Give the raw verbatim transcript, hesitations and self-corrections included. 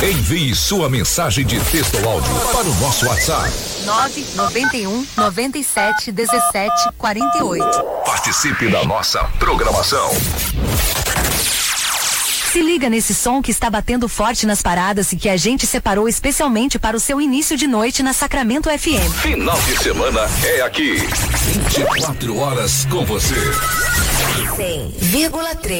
Envie sua mensagem de texto ou áudio para o nosso WhatsApp. nove nove um, nove sete, dezessete, quarenta e oito. Participe da nossa programação. Se liga nesse som que está batendo forte nas paradas e que a gente separou especialmente para o seu início de noite na Sacramento F M. Final de semana é aqui. vinte e quatro horas com você. cem vírgula três